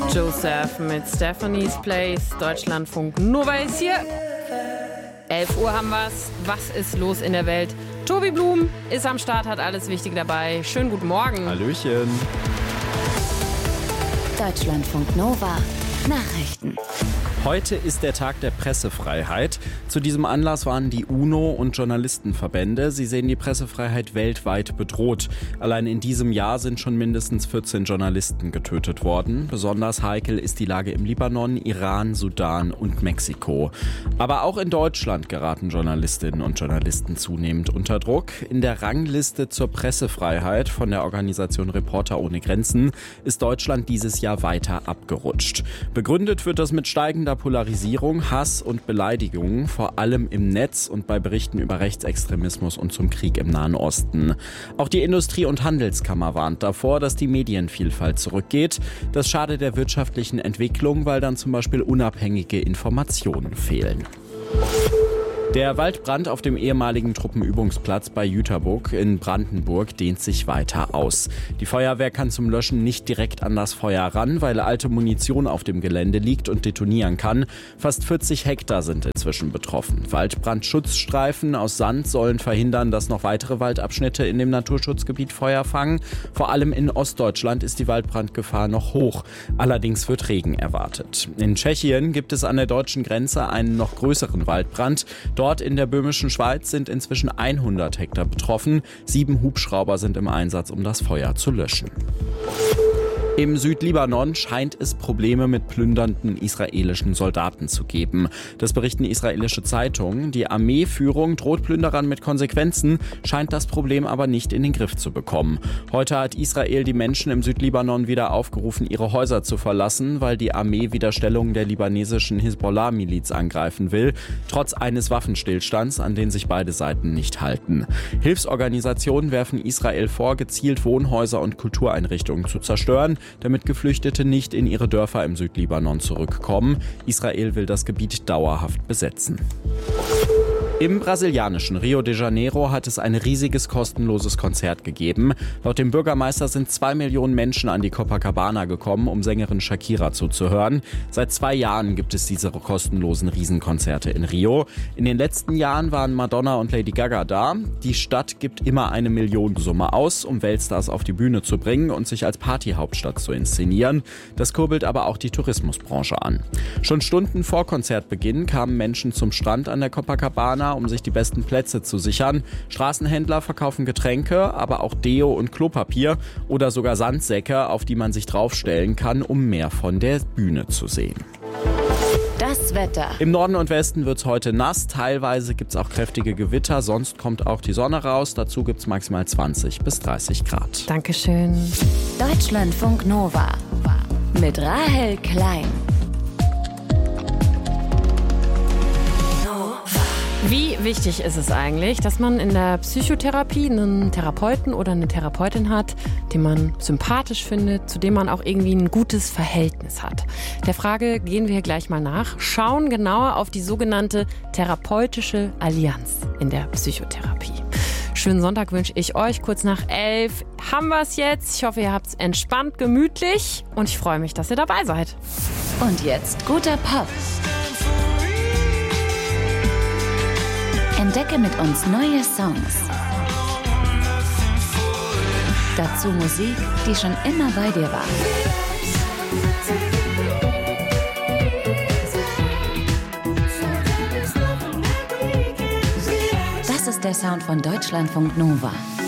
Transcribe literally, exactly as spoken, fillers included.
Joseph mit Stephanie's Place. Deutschlandfunk Nova ist hier. elf Uhr haben wir's. Was ist los in der Welt? Tobi Blum ist am Start, hat alles Wichtige dabei. Schönen guten Morgen. Hallöchen. Deutschlandfunk Nova. Nachrichten. Heute ist der Tag der Pressefreiheit. Zu diesem Anlass waren die UNO und Journalistenverbände. Sie sehen die Pressefreiheit weltweit bedroht. Allein in diesem Jahr sind schon mindestens vierzehn Journalisten getötet worden. Besonders heikel ist die Lage im Libanon, Iran, Sudan und Mexiko. Aber auch in Deutschland geraten Journalistinnen und Journalisten zunehmend unter Druck. In der Rangliste zur Pressefreiheit von der Organisation Reporter ohne Grenzen ist Deutschland dieses Jahr weiter abgerutscht. Begründet wird das mit steigender Polarisierung, Hass und Beleidigungen, vor allem im Netz und bei Berichten über Rechtsextremismus und zum Krieg im Nahen Osten. Auch die Industrie- und Handelskammer warnt davor, dass die Medienvielfalt zurückgeht. Das schadet der wirtschaftlichen Entwicklung, weil dann zum Beispiel unabhängige Informationen fehlen. Der Waldbrand auf dem ehemaligen Truppenübungsplatz bei Jüterbock in Brandenburg dehnt sich weiter aus. Die Feuerwehr kann zum Löschen nicht direkt an das Feuer ran, weil alte Munition auf dem Gelände liegt und detonieren kann. Fast vierzig Hektar sind inzwischen betroffen. Waldbrandschutzstreifen aus Sand sollen verhindern, dass noch weitere Waldabschnitte in dem Naturschutzgebiet Feuer fangen. Vor allem in Ostdeutschland ist die Waldbrandgefahr noch hoch. Allerdings wird Regen erwartet. In Tschechien gibt es an der deutschen Grenze einen noch größeren Waldbrand. Dort in der böhmischen Schweiz sind inzwischen hundert Hektar betroffen. Sieben Hubschrauber sind im Einsatz, um das Feuer zu löschen. Im Südlibanon scheint es Probleme mit plündernden israelischen Soldaten zu geben. Das berichten israelische Zeitungen. Die Armeeführung droht Plünderern mit Konsequenzen, scheint das Problem aber nicht in den Griff zu bekommen. Heute hat Israel die Menschen im Südlibanon wieder aufgerufen, ihre Häuser zu verlassen, weil die Armee wieder Stellungen der libanesischen Hisbollah-Miliz angreifen will, trotz eines Waffenstillstands, an den sich beide Seiten nicht halten. Hilfsorganisationen werfen Israel vor, gezielt Wohnhäuser und Kultureinrichtungen zu zerstören, damit Geflüchtete nicht in ihre Dörfer im Südlibanon zurückkommen. Israel will das Gebiet dauerhaft besetzen. Im brasilianischen Rio de Janeiro hat es ein riesiges kostenloses Konzert gegeben. Laut dem Bürgermeister sind zwei Millionen Menschen an die Copacabana gekommen, um Sängerin Shakira zuzuhören. Seit zwei Jahren gibt es diese kostenlosen Riesenkonzerte in Rio. In den letzten Jahren waren Madonna und Lady Gaga da. Die Stadt gibt immer eine Millionensumme aus, um Weltstars auf die Bühne zu bringen und sich als Partyhauptstadt zu inszenieren. Das kurbelt aber auch die Tourismusbranche an. Schon Stunden vor Konzertbeginn kamen Menschen zum Strand an der Copacabana, um sich die besten Plätze zu sichern. Straßenhändler verkaufen Getränke, aber auch Deo und Klopapier oder sogar Sandsäcke, auf die man sich draufstellen kann, um mehr von der Bühne zu sehen. Das Wetter. Im Norden und Westen wird es heute nass. Teilweise gibt es auch kräftige Gewitter. Sonst kommt auch die Sonne raus. Dazu gibt es maximal zwanzig bis dreißig Grad. Dankeschön. Deutschlandfunk Nova. Mit Rahel Klein. Wie wichtig ist es eigentlich, dass man in der Psychotherapie einen Therapeuten oder eine Therapeutin hat, den man sympathisch findet, zu dem man auch irgendwie ein gutes Verhältnis hat? Der Frage gehen wir gleich mal nach, schauen genauer auf die sogenannte therapeutische Allianz in der Psychotherapie. Schönen Sonntag wünsche ich euch. Kurz nach elf haben wir es jetzt. Ich hoffe, ihr habt es entspannt, gemütlich und ich freue mich, dass ihr dabei seid. Und jetzt guter Pop. Entdecke mit uns neue Songs. Dazu Musik, die schon immer bei dir war. Das ist der Sound von Deutschlandfunk Nova.